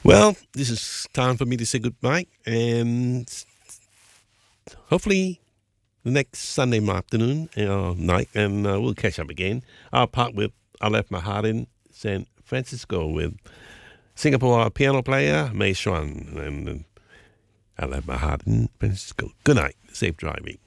Well, this is time for me to say goodbye, and hopefully the next Sunday afternoon or night, and we'll catch up again. I'll part with I Left My Heart in San Francisco with Singapore piano player Mei Xuan, and I Left My Heart in Francisco. Good night. Safe driving.